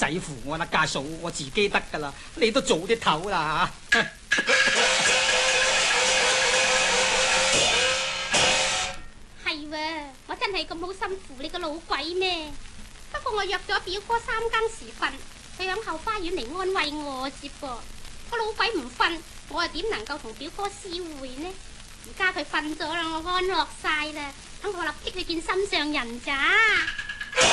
使扶我啦，家嫂，我自己得噶啦，你都早啲唞啦吓。 係喎，我真係咁好心扶你個老鬼咩？不過我約咗表哥3更時分，佢響後花園嚟安慰我接噃。個老鬼唔瞓，我又點能夠同表哥私會呢？而家佢瞓咗啦，我安樂晒啦，等我立即去見心上人咋。